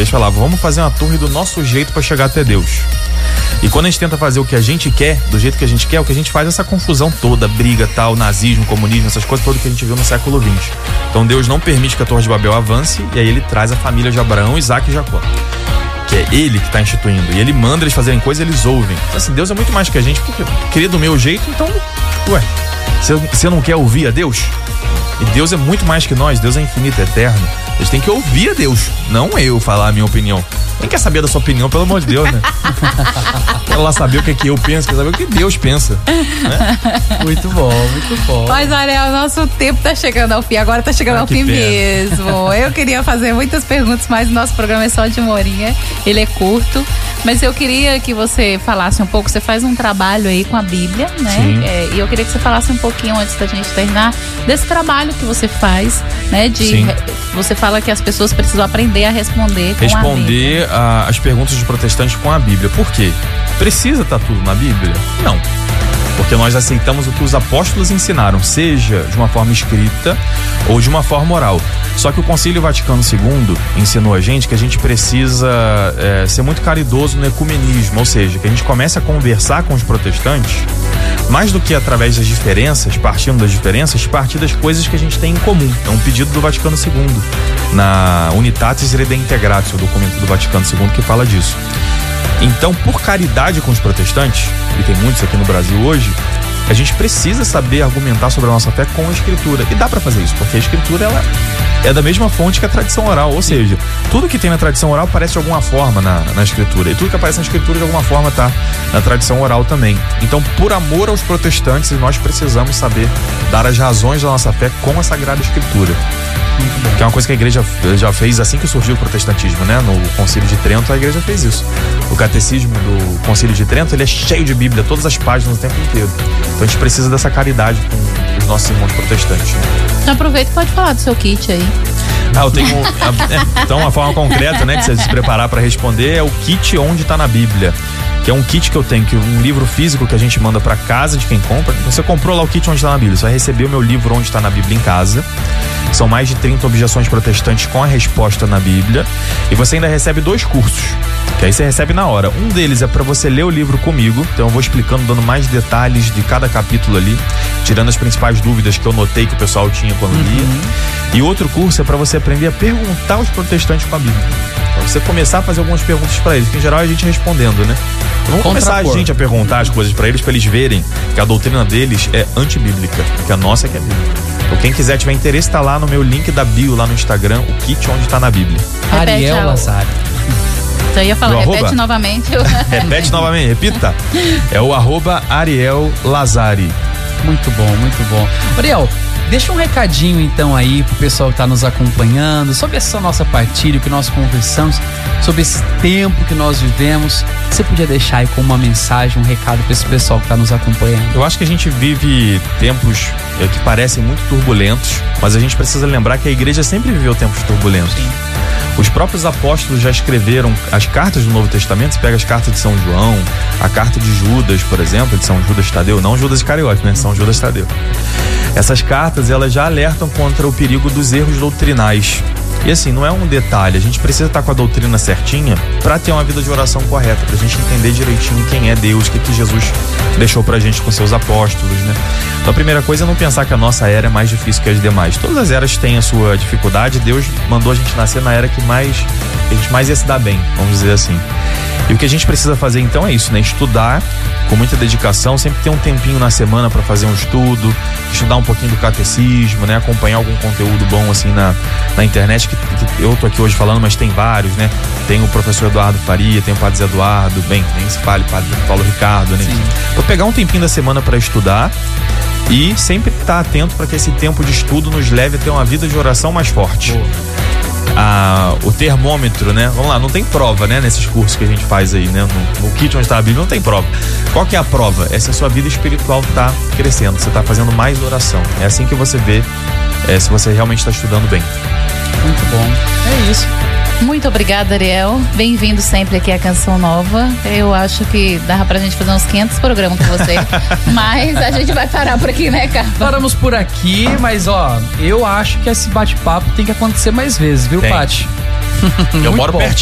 Eles falavam, vamos fazer uma torre do nosso jeito para chegar até Deus. E quando a gente tenta fazer o que a gente quer, do jeito que a gente quer, o que a gente faz é essa confusão toda, briga, tal, nazismo, comunismo, essas coisas todas que a gente viu no século XX. Então Deus não permite que a Torre de Babel avance, e aí ele traz a família de Abraão, Isaac e Jacó. Que é ele que está instituindo. E ele manda eles fazerem coisas, eles ouvem. Então assim, Deus é muito mais que a gente, porque querer do meu jeito, então, ué, você não quer ouvir a Deus? E Deus é muito mais que nós, Deus é infinito, é eterno. A gente tem que ouvir a Deus, não eu falar a minha opinião. Quem quer saber da sua opinião, pelo amor de Deus, né? Quero lá saber o que é que eu penso, quer saber o que Deus pensa, né? Muito bom, muito bom. Mas, Ariel, nosso tempo tá chegando ao fim. Agora tá chegando ao fim mesmo. Eu queria fazer muitas perguntas, mas o nosso programa é só de 1 horinha. Ele é curto. Mas eu queria que você falasse um pouco. Você faz um trabalho aí com a Bíblia, né? Sim. E eu queria que você falasse um pouquinho, antes da gente terminar, desse trabalho que você faz, né? Você fala que as pessoas precisam aprender a responder com a Bíblia. As perguntas dos protestantes com a Bíblia. Por quê? Precisa estar tudo na Bíblia? Não. Porque nós aceitamos o que os apóstolos ensinaram, seja de uma forma escrita ou de uma forma oral. Só que o Concílio Vaticano II ensinou a gente que a gente precisa ser muito caridoso no ecumenismo, ou seja, que a gente comece a conversar com os protestantes, mais do que através das diferenças, partindo das diferenças, partir das coisas que a gente tem em comum. É um pedido do Vaticano II, na Unitatis Redeintegratio, o documento do Vaticano II que fala disso. Então, por caridade com os protestantes, e tem muitos aqui no Brasil hoje, a gente precisa saber argumentar sobre a nossa fé com a Escritura. E dá pra fazer isso, porque a Escritura ela é da mesma fonte que a tradição oral. Ou seja, tudo que tem na tradição oral aparece de alguma forma na Escritura. E tudo que aparece na Escritura de alguma forma tá na tradição oral também. Então, por amor aos protestantes, nós precisamos saber dar as razões da nossa fé com a Sagrada Escritura. Que é uma coisa que a igreja já fez assim que surgiu o protestantismo, né? No Concílio de Trento a igreja fez isso. O catecismo do Concílio de Trento, ele é cheio de Bíblia, todas as páginas o tempo inteiro. Então a gente precisa dessa caridade com os nossos irmãos protestantes. Então aproveita e pode falar do seu kit aí. Eu tenho então uma forma concreta, né, de você se preparar para responder é o kit Onde Tá na Bíblia, que é um kit que eu tenho, que um livro físico que a gente manda para casa de quem compra. Você comprou lá o kit Onde Tá na Bíblia, você vai receber o meu livro Onde Tá na Bíblia em casa. São mais de 30 objeções protestantes com a resposta na Bíblia. E você ainda recebe 2 cursos, que aí você recebe na hora. Um deles é para você ler o livro comigo, então eu vou explicando, dando mais detalhes de cada capítulo ali, tirando as principais dúvidas que eu notei que o pessoal tinha quando lia. E outro curso é para você aprender a perguntar aos protestantes com a Bíblia. Pra você começar a fazer algumas perguntas para eles, que em geral é a gente respondendo, né? Então vamos começar a gente a perguntar as coisas para eles verem que a doutrina deles é antibíblica, que a nossa é que é bíblica. Então quem quiser, tiver interesse, tá lá no meu link da bio, lá no Instagram, o kit Onde Tá na Bíblia. Ariel Lazari. Então eu ia falar, repete novamente. Repete novamente, repita. É o @Ariel Lazari. Muito bom, muito bom. Ariel, deixa um recadinho então aí pro pessoal que tá nos acompanhando, sobre essa nossa partilha, o que nós conversamos, sobre esse tempo que nós vivemos. Você podia deixar aí com uma mensagem, um recado pra esse pessoal que tá nos acompanhando? Eu acho que a gente vive tempos que parecem muito turbulentos, mas a gente precisa lembrar que a igreja sempre viveu tempos turbulentos. Sim. Os próprios apóstolos já escreveram as cartas do Novo Testamento. Você pega as cartas de São João, a carta de Judas, por exemplo, de São Judas Tadeu, não Judas Iscariote, né? São Judas Tadeu. Essas cartas, elas já alertam contra o perigo dos erros doutrinais. E assim, não é um detalhe, a gente precisa estar com a doutrina certinha para ter uma vida de oração correta, pra gente entender direitinho quem é Deus, o que Jesus deixou pra gente com seus apóstolos, né? Então a primeira coisa é não pensar que a nossa era é mais difícil que as demais. Todas as eras têm a sua dificuldade, Deus mandou a gente nascer na era que a gente mais ia se dar bem, vamos dizer assim. E o que a gente precisa fazer então é isso, né? Estudar com muita dedicação, sempre ter um tempinho na semana para fazer um estudo, estudar um pouquinho do catecismo, né? Acompanhar algum conteúdo bom assim na internet, que eu tô aqui hoje falando, mas tem vários, né? Tem o professor Eduardo Faria, tem o Padre Zé Eduardo, bem, nem se fale, Padre Paulo Ricardo, né? Vou pegar um tempinho da semana para estudar e sempre estar atento para que esse tempo de estudo nos leve a ter uma vida de oração mais forte. O termômetro, né? Vamos lá, não tem prova, né? Nesses cursos que a gente faz aí, né? No kit Onde Tá a Bíblia não tem prova. Qual que é a prova? É se a sua vida espiritual tá crescendo, você tá fazendo mais oração. É assim que você vê se você realmente está estudando bem. Muito bom. É isso. Muito obrigada, Ariel. Bem-vindo sempre aqui à Canção Nova. Eu acho que dava pra gente fazer uns 500 programas com você. Mas a gente vai parar por aqui, né, Carlos? Paramos por aqui, mas ó, eu acho que esse bate-papo tem que acontecer mais vezes, viu, Paty? Eu moro pertinho.